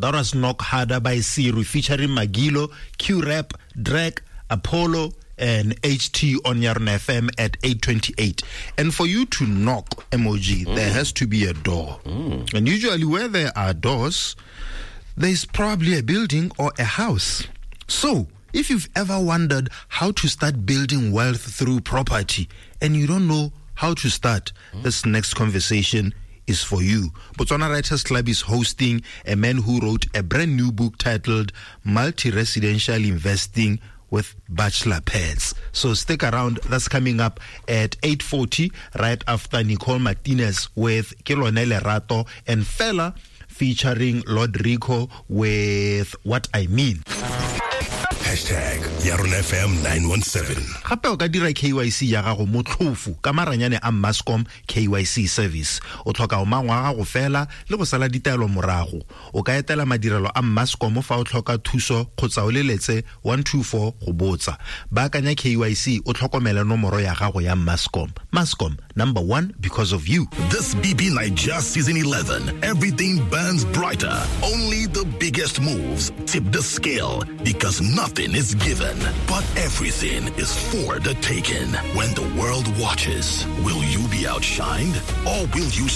That was Knock Harder by Siru featuring Magilo, Q-Rap, Drake, Apollo, and HT on Yarn FM at 8:28. And for you to knock, emoji, there has to be a door. And usually where there are doors, there's probably a building or a house. So, if you've ever wondered how to start building wealth through property and you don't know how to start, this next conversation is for you. Botswana Writers Club is hosting a man who wrote a brand new book titled Multi-Residential Investing with Bachelor Pads. So stick around. That's coming up at 8:40 right after Nicole Martinez with Kilonele Rato and Fela featuring Lord Rico with What I Mean. Yarn FM 917. Gape o ka dira KYC ya gago motlhofu ka maranyane a Mascom KYC service. O tlhoka o mangwa ga go fela le go sala ditaelo morago. O ka etela madirelo a Mascom fa o tlhoka thuso kgotsa o leletse 124 go botsa. Baakanya KYC o tlhokomela nomoro ya gago ya Mascom. Mascom, number 1 because of you. This BB Nigeria season 11, everything burns brighter. Only the biggest moves tip the scale because nothing is given, but everything is for the taking. When the world watches, will you be outshined or will you